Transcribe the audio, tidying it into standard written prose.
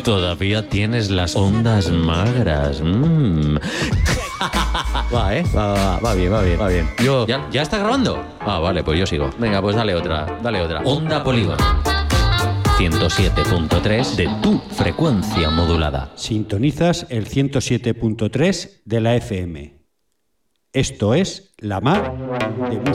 Todavía tienes las ondas magras. Va, va bien. Yo, ¿ya está grabando? Ah, vale, pues yo sigo. Venga, pues dale otra. Onda Polígono 107.3 de tu frecuencia modulada. Sintonizas el 107.3 de la FM. Esto es La Mar de Música.